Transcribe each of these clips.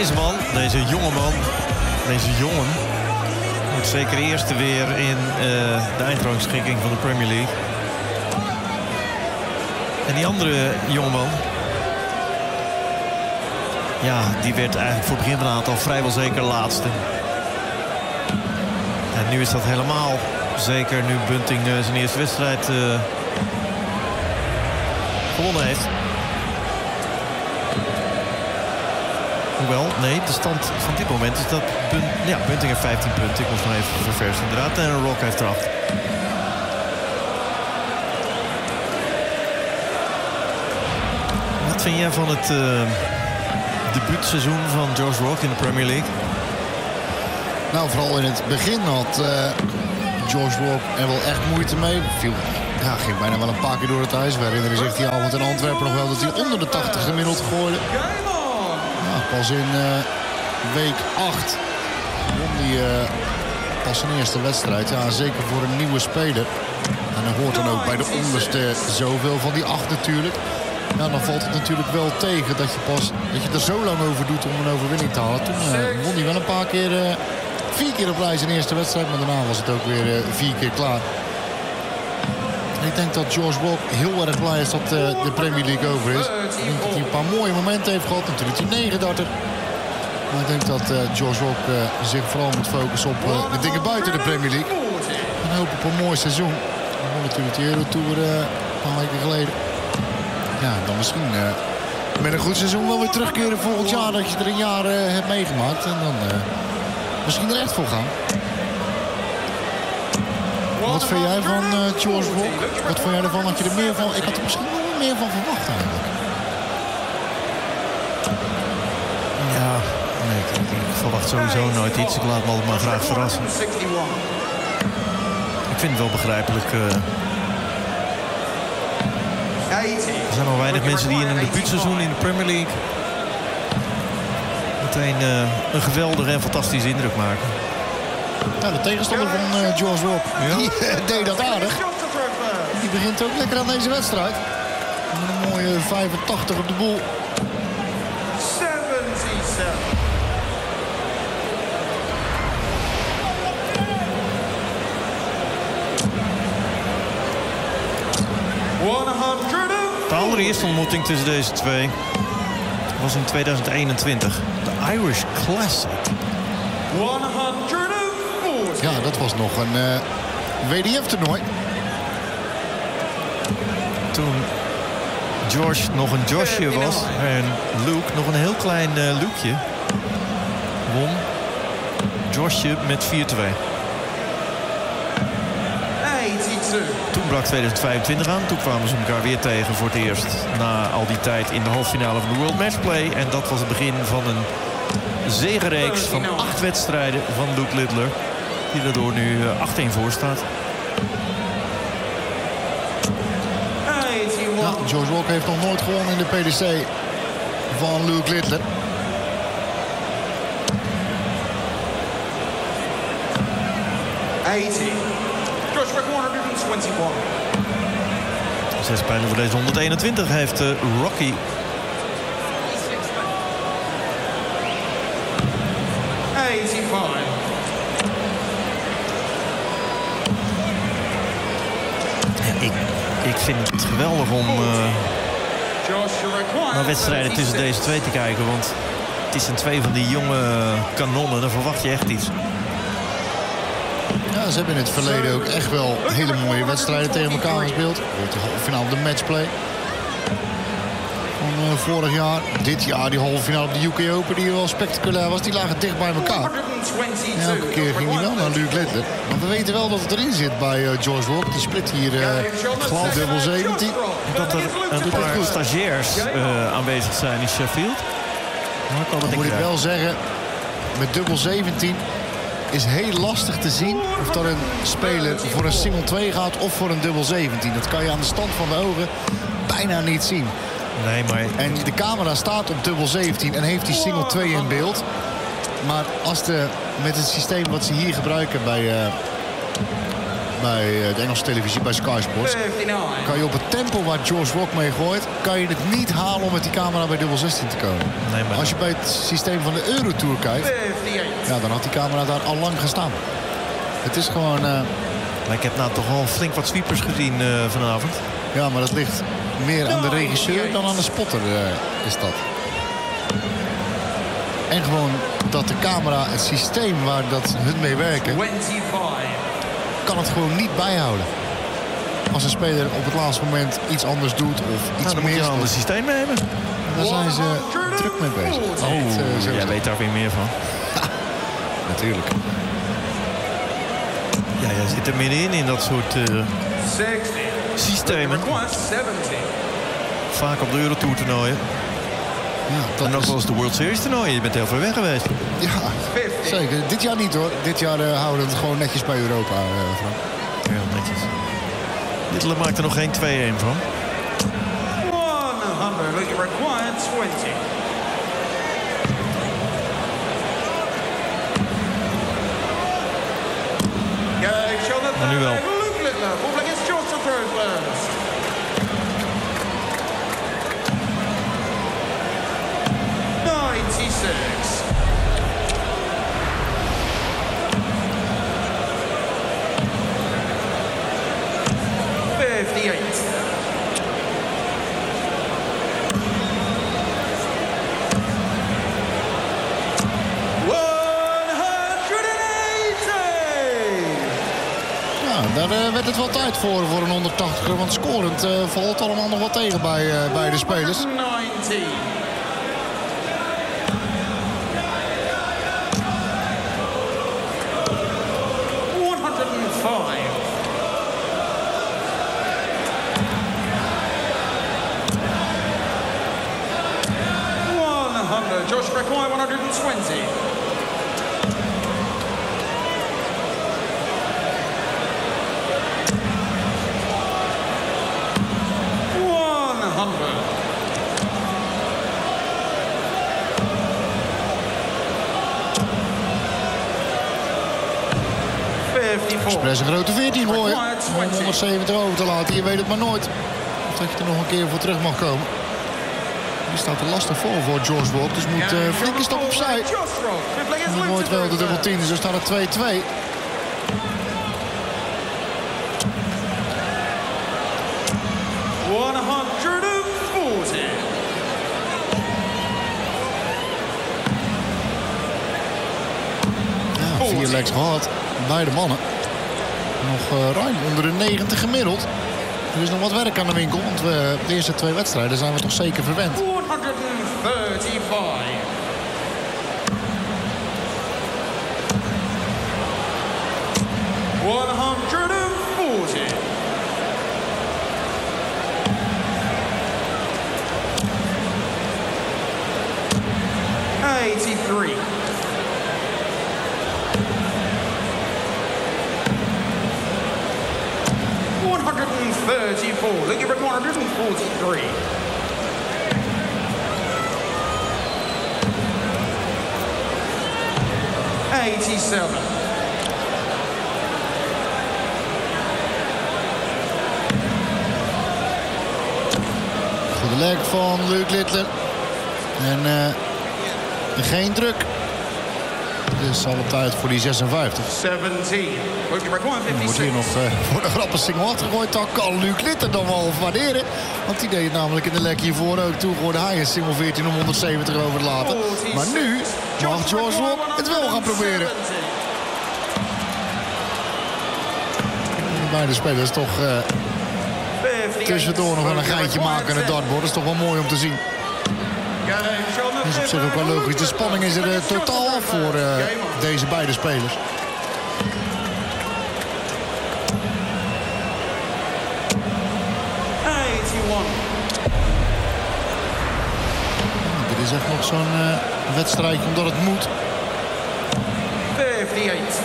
deze man, deze jonge man, deze jongen... wordt zeker eerste weer in de eindrangschikking van de Premier League. En die andere jongeman... ja, die werd eigenlijk voor het begin van het aantal vrijwel zeker laatste. En nu is dat helemaal zeker nu Bunting zijn eerste wedstrijd gewonnen heeft. Hoewel, nee, de stand van dit moment is dat Bunting heeft 15 punten. Ik moest nog even verversen inderdaad. En Rock heeft er 8. Wat vind jij van het debuutseizoen van George Rock in de Premier League? Nou, vooral in het begin had George Rock er wel echt moeite mee. Ging bijna wel een paar keer door het ijs. We herinneren zich die avond in Antwerpen nog wel dat hij onder de 80 gemiddeld gooide. Pas in week 8 won hij pas zijn eerste wedstrijd. Ja, zeker voor een nieuwe speler. En dan hoort dan ook bij de onderste zoveel van die 8 natuurlijk. Ja, dan valt het natuurlijk wel tegen dat je er zo lang over doet om een overwinning te halen. Toen won hij wel een paar keer, 4 keer op rij zijn eerste wedstrijd. Maar daarna was het ook weer 4 keer klaar. En ik denk dat George Rock heel erg blij is dat de Premier League over is. Ik denk dat hij een paar mooie momenten heeft gehad. Natuurlijk die 39. Maar ik denk dat George Rock zich vooral moet focussen op de dingen buiten de Premier League. En hoop op een mooi seizoen. We hebben natuurlijk de Eurotour een paar weken geleden. Ja, dan misschien met een goed seizoen wel weer terugkeren volgend jaar. Dat je er een jaar hebt meegemaakt. En dan misschien er echt voor gaan. Wat vind jij van George Rock? Wat vond jij ervan? Had je er meer van? Ik had er misschien wel meer van verwacht eigenlijk. Ja, nee, ik verwacht sowieso nooit iets. Ik laat me altijd maar graag verrassen. Ik vind het wel begrijpelijk. Er zijn al weinig mensen die in een debuutseizoen in de Premier League meteen een geweldige en fantastische indruk maken. Ja, de tegenstander van George Rock, die deed dat aardig. Die begint ook lekker aan deze wedstrijd. Met een mooie 85 op de boel. 77. De allereerste ontmoeting tussen deze twee was in 2021. De Irish Classic. 140. Ja, dat was nog een WDF-toernooi. Toen George nog een Joshje was en Luke nog een heel klein Lukeje, won Joshje met 4-2. 82. Toen brak 2025 aan. Toen kwamen ze elkaar weer tegen voor het eerst na al die tijd in de halffinale van de World Matchplay. En dat was het begin van een zegenreeks van 8 wedstrijden van Luke Littler. Die daardoor nu 8-1 voor staat. Ja, George Rock heeft nog nooit gewonnen in de PDC van Luke Littler. Josh Rock 121. 6 pijlen voor deze 121 heeft Rocky. 85. Ik vind het geweldig om naar wedstrijden tussen deze twee te kijken. Want het zijn twee van die jonge kanonnen. Dan verwacht je echt iets. Ja, ze hebben in het verleden ook echt wel hele mooie wedstrijden tegen elkaar gespeeld. De halve finale de matchplay van vorig jaar. Dit jaar die halve finale op de UK Open die wel spectaculair was. Die lagen dicht bij elkaar. En elke keer ging hij wel naar Luke Littler. Maar we weten wel dat het erin zit bij George Rock. Die split hier glad dubbel 17. Dat er een paar stagiairs aanwezig zijn in Sheffield. Dan moet ik wel zeggen, met dubbel 17 is heel lastig te zien of dat een speler voor een single 2 gaat of voor een dubbel 17. Dat kan je aan de stand van de ogen bijna niet zien. Nee, maar... En de camera staat op dubbel 17 en heeft die single 2 in beeld. Maar als met het systeem wat ze hier gebruiken bij de Engelse televisie, bij Sky Sports. 59. Kan je op het tempo waar George Rock mee gooit, kan je het niet halen om met die camera bij dubbel 16 te komen. Nee, maar Als je bij het systeem van de Eurotour kijkt, 58. ja, dan had die camera daar al lang gestaan. Het is gewoon... Maar ik heb nou toch al flink wat sweepers gezien vanavond. ja, maar dat ligt meer aan de regisseur dan aan de spotter, is dat. En gewoon dat de camera, het systeem waar dat hun mee werken, 25. kan het gewoon niet bijhouden. Als een speler op het laatste moment iets anders doet of iets Nou, dan moet je meer een ander doet, systeem nemen. daar zijn ze druk mee bezig. Zo is Jij het. weet daar weer meer van. Natuurlijk. Ja, jij zit er middenin in dat soort 60. systemen. Requires 70. Vaak op de Eurotour toernooien. Ja, En ook wel eens de World Series toernooien. Je bent heel ver weg geweest. Ja, zeker. Dit jaar niet hoor. Dit jaar houden we het gewoon netjes bij Europa, Frank. Ja, netjes. Dit maakt er nog geen 2-1 van. 100. It required 20. Maar nu wel. Luke Littler. Ball against Johnson throws first. Daar werd het wel tijd voor een 180er. Want scorend valt allemaal nog wat tegen bij de spelers. 90. Josh McCoy, 120. Express een grote 14 gooien. Om 170 over te laten. Je weet het maar nooit. Of dat je er nog een keer voor terug mag komen. Die staat er lastig voor George Rock. Dus moet flinke stap opzij. En dan wordt wel de dubbel 10. Dus staat het 2-2. Ja, 4 legs gehad. Beide mannen. Nog ruim onder de 90 gemiddeld. Er is nog wat werk aan de winkel, want de eerste 2 wedstrijden zijn we toch zeker verwend. 135. They give it 143. $87. Goede leg van Luke Littler. En geen druk. Dus alle tijd voor die 56. 17. Er wordt hier nog voor de grap een single gegooid. Dat kan Luke Littler dan wel waarderen. Want die deed het namelijk in de lek hiervoor ook. Toen gooide hij een single 14 om 170 over te laten. Maar nu mag George Rock het wel gaan proberen. Beide spelers toch tussendoor nog wel een geintje maken aan het dartboard. Dat is toch wel mooi om te zien. Dat is op zich ook wel logisch. De spanning is er totaal af voor deze beide spelers. Dit is echt nog zo'n wedstrijdje omdat het moet. 58.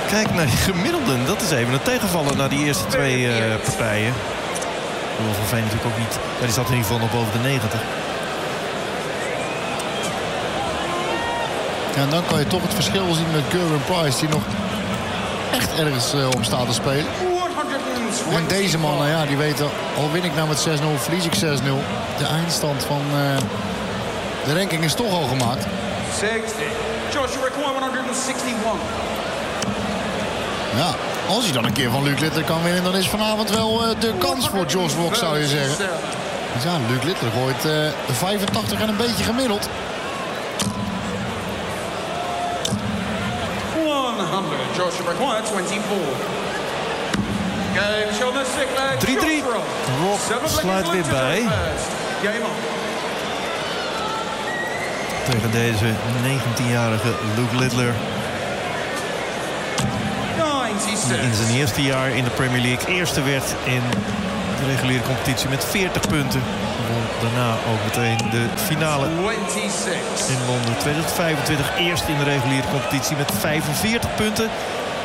Kijk naar die gemiddelden. Dat is even een tegenvaller naar die eerste twee partijen. Van Veen natuurlijk ook niet. Ja, die zat in ieder geval nog boven de 90. Ja, en dan kan je toch het verschil zien met Gerwin Price, die nog echt ergens om staat te spelen. En deze mannen, ja, die weten, al win ik nou met 6-0, verlies ik 6-0. De eindstand van de ranking is toch al gemaakt. 60. Joshua Kwame 161. Ja, als hij dan een keer van Luke Littler kan winnen, dan is vanavond wel de kans voor Josh Rock, zou je zeggen. Dus ja, Luke Littler gooit 85 en een beetje gemiddeld. 100. Joshua Kwame 24. 3-3. Rock sluit weer bij. Tegen deze 19-jarige Luke Littler. Die in zijn eerste jaar in de Premier League eerste werd in de reguliere competitie met 40 punten. Daarna ook meteen de finale 26. in Londen 2025. Eerst in de reguliere competitie met 45 punten.